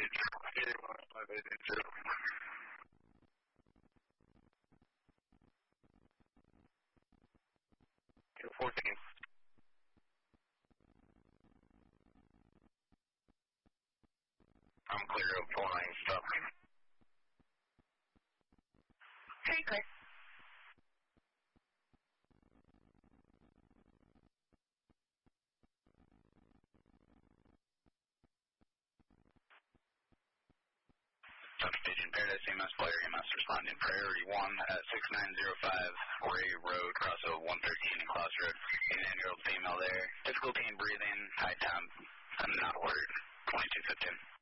I'm clear of 49 stop. Very clear. Substation Paradise EMS player EMS responding priority 1 at 6905 Ray Road, crossover 113 in Claus Road. 89-year-old female there. Difficulty in breathing, high temp, not ordered, 2215.